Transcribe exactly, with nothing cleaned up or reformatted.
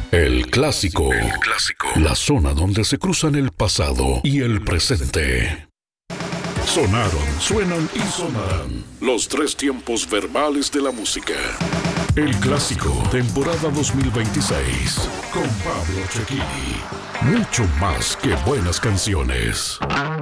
El clásico. El clásico. La zona donde se cruzan el pasado y el presente. Sonaron, suenan y sonarán los tres tiempos verbales de la música. El clásico, temporada dos mil veintiséis, con Pablo Cecchini. Mucho más que buenas canciones.